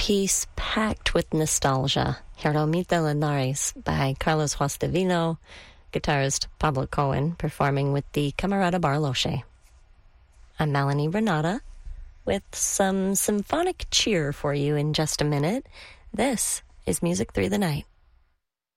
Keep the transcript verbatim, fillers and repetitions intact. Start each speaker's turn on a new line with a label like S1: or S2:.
S1: piece packed with nostalgia, Jeromita Linares by Carlos Huastevino, guitarist Pablo Cohen performing with the Camerata Barloche. I'm Melanie Renata with some symphonic cheer for you in just a minute. This is Music Through the Night.